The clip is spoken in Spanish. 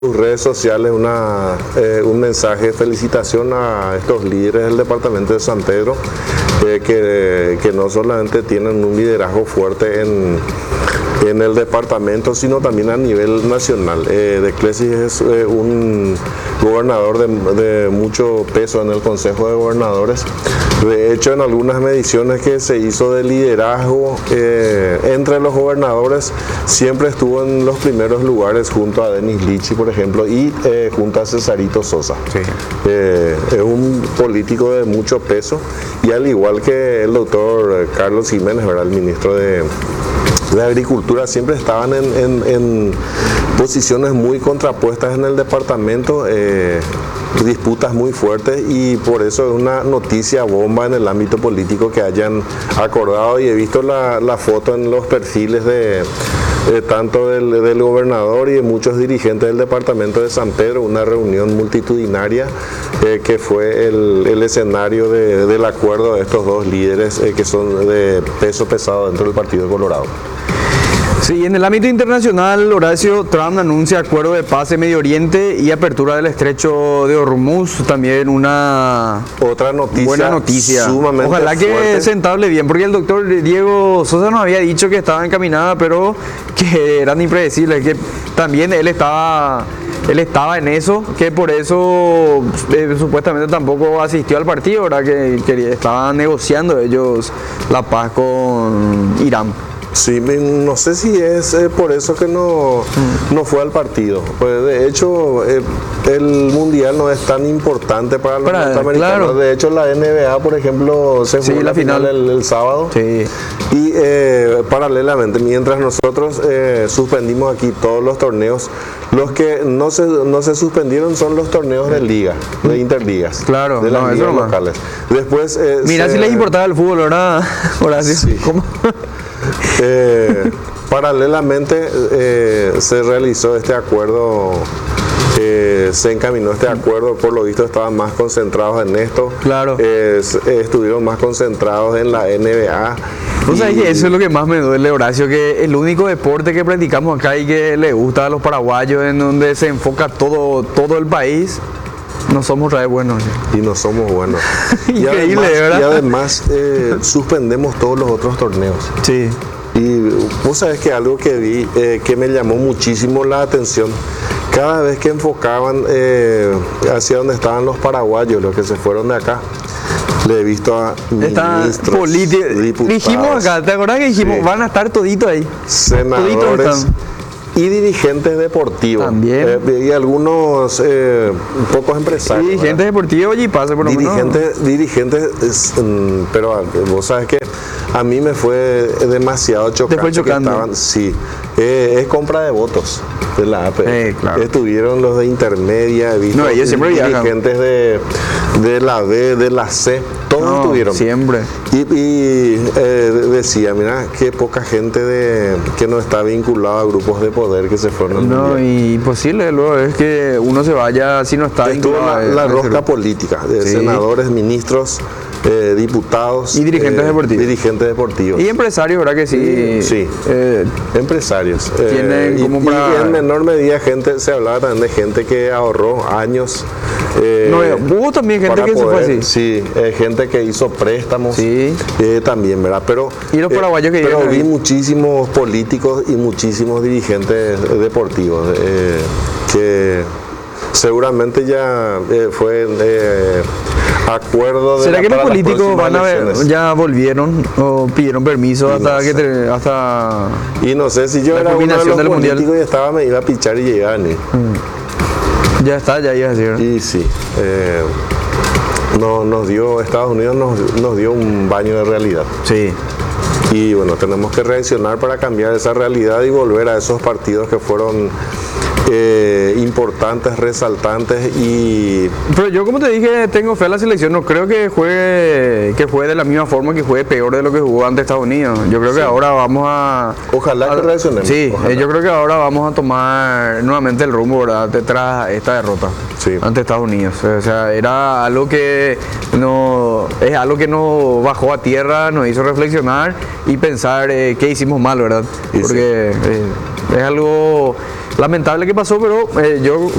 sus redes sociales un mensaje de felicitación a estos líderes del departamento de San Pedro, que no solamente tienen un liderazgo fuerte en el departamento, sino también a nivel nacional. De Clesis es un gobernador de mucho peso en el Consejo de Gobernadores. De hecho, en algunas mediciones que se hizo de liderazgo entre los gobernadores, siempre estuvo en los primeros lugares junto a Denis Lichi, por ejemplo, y junto a Cesarito Sosa. Sí. Es un político de mucho peso, y al igual que el doctor Carlos Jiménez, ¿verdad?, el ministro de Agricultura, siempre estaban en posiciones muy contrapuestas en el departamento, disputas muy fuertes, y por eso es una noticia bomba en el ámbito político que hayan acordado. Y he visto la foto en los perfiles tanto del gobernador y de muchos dirigentes del departamento de San Pedro, una reunión multitudinaria que fue el escenario del acuerdo de estos dos líderes que son de peso pesado dentro del Partido Colorado. Sí, en el ámbito internacional, Horacio, Trump anuncia acuerdo de paz en Medio Oriente y apertura del estrecho de Hormuz, también una otra noticia, buena noticia. Sumamente ojalá que fuerte. se entable bien, porque el doctor Diego Sosa nos había dicho que estaba encaminada, pero que eran impredecibles, que también él estaba en eso, que por eso supuestamente tampoco asistió al partido, ¿verdad? Que estaban negociando ellos la paz con Irán. Sí, no sé si es por eso que no fue al partido. Pues de hecho, el mundial no es tan importante para los norteamericanos. Claro. De hecho, la NBA, por ejemplo, se jugó la final el sábado. Sí. Y paralelamente, mientras nosotros suspendimos aquí todos los torneos, los que no se suspendieron son los torneos de liga, de interligas, claro, de las ligas locales. Después, mira, si les importaba el fútbol, ¿verdad, Horacio? Sí. ¿Cómo? Paralelamente se realizó este acuerdo, se encaminó este acuerdo, por lo visto estaban más concentrados en esto, claro. Estuvieron más concentrados en la NBA. ¿No sabes que eso es lo que más me duele, Horacio? Que el único deporte que practicamos acá y que le gusta a los paraguayos, en donde se enfoca todo el país, no somos re buenos. Y no somos buenos. Increíble, ¿verdad? Y además suspendemos todos los otros torneos. Sí. Y vos sabés que algo que vi que me llamó muchísimo la atención, cada vez que enfocaban hacia donde estaban los paraguayos, los que se fueron de acá, le he visto a ministros, diputados. Dijimos acá, ¿te acordás que dijimos? Sí. Van a estar toditos ahí. Senadores y dirigentes deportivos. También. Y algunos pocos empresarios. Y dirigentes deportivos y pasa por lo menos. Dirigentes, pero vos sabes que a mí me fue demasiado chocante. Te fue chocando. Sí, es compra de votos de la AP. Claro. Estuvieron los de intermedia, he visto ellos siempre dirigentes de la B, de la C, todos estuvieron. Siempre. Y decía, mira, qué poca gente que no está vinculada a grupos de poder que se fueron al mundial. Y imposible luego es que uno se vaya si no está vinculado. La rosca política de senadores, ministros, diputados y dirigentes deportivos. Y empresarios, ¿verdad que sí? Sí, empresarios. Tienen como y en menor medida se hablaba también de gente que ahorró años. Hubo también gente que se fue así. Sí, gente que hizo préstamos. Sí. También, ¿verdad? Pero, y los paraguayos que pero vi muchísimos políticos y muchísimos dirigentes deportivos que seguramente ya fue acuerdo de ¿será que los políticos ya volvieron o pidieron permiso hasta y no sé si yo era uno de los políticos y me iba a pichar y llegaba ni ya está, ya iba a decir. Y sí, Estados Unidos nos dio un baño de realidad. Sí. Y bueno, tenemos que reaccionar para cambiar esa realidad y volver a esos partidos que fueron importantes, resaltantes. Pero yo, como te dije, tengo fe a la selección. No creo que juegue de la misma forma, que juegue peor de lo que jugó ante Estados Unidos. Yo creo que ahora vamos a... Ojalá que reaccionemos. Sí, yo creo que ahora vamos a tomar nuevamente el rumbo, ¿verdad?, detrás de esta derrota ante Estados Unidos. O sea, era algo que es algo que nos bajó a tierra, nos hizo reflexionar y pensar qué hicimos mal, ¿verdad? Porque es algo lamentable que pasó, pero yo